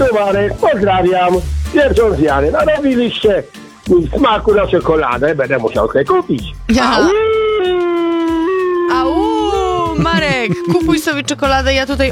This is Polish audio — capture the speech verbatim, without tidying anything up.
tu Marek, pozdrawiam. Wierząc Jany, narobiliście mi smaku na czekoladę, będę musiał sobie kupić. Ja. Au, Marek, kupuj sobie czekoladę, ja tutaj